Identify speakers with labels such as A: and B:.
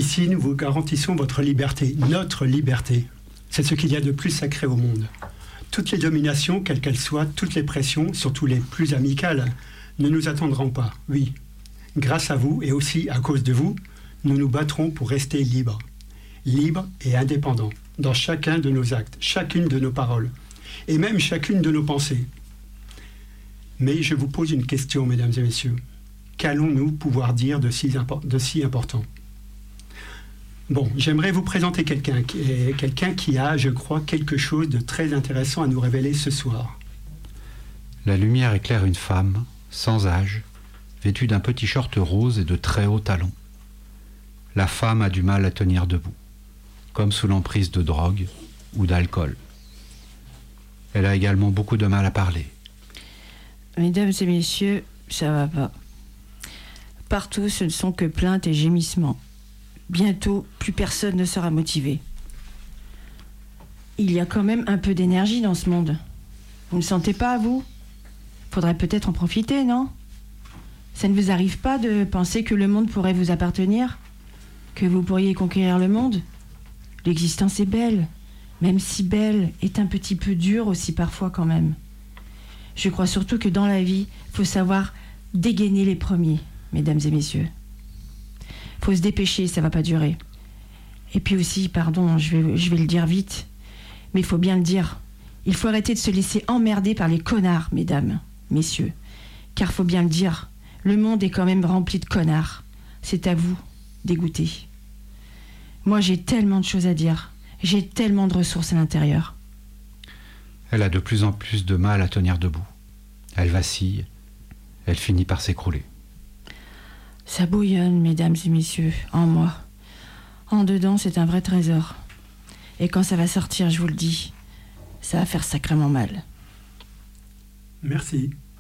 A: Ici, nous vous garantissons votre liberté, notre liberté. C'est ce qu'il y a de plus sacré au monde. Toutes les dominations, quelles qu'elles soient, toutes les pressions, surtout les plus amicales, ne nous attendront pas, oui. Grâce à vous et aussi à cause de vous, nous nous battrons pour rester libres. Libres et indépendants, dans chacun de nos actes, chacune de nos paroles, et même chacune de nos pensées. Mais je vous pose une question, mesdames et messieurs. Qu'allons-nous pouvoir dire de si important ? Bon, j'aimerais vous présenter quelqu'un qui a, je crois, quelque chose de très intéressant à nous révéler ce soir.
B: La lumière éclaire une femme, sans âge, vêtue d'un petit short rose et de très hauts talons. La femme a du mal à tenir debout, comme sous l'emprise de drogue ou d'alcool. Elle a également beaucoup de mal à parler.
C: Mesdames et messieurs, ça va pas. Partout, ce ne sont que plaintes et gémissements. Bientôt, plus personne ne sera motivé. Il y a quand même un peu d'énergie dans ce monde. Vous ne sentez pas, vous ? Faudrait peut-être en profiter, non ? Ça ne vous arrive pas de penser que le monde pourrait vous appartenir ? Que vous pourriez conquérir le monde ? L'existence est belle, même si belle est un petit peu dure aussi parfois quand même. Je crois surtout que dans la vie, il faut savoir dégainer les premiers, mesdames et messieurs. Faut se dépêcher, ça va pas durer. Et puis aussi, pardon, je vais le dire vite, mais il faut bien le dire. Il faut arrêter de se laisser emmerder par les connards, mesdames, messieurs. Car faut bien le dire, le monde est quand même rempli de connards. C'est à vous d'écouter. Moi, j'ai tellement de choses à dire. J'ai tellement de ressources à l'intérieur.
B: Elle a de plus en plus de mal à tenir debout. Elle vacille. Elle finit par s'écrouler.
C: Ça bouillonne, mesdames et messieurs, en moi. En dedans, c'est un vrai trésor. Et quand ça va sortir, je vous le dis, ça va faire sacrément mal.
A: Merci.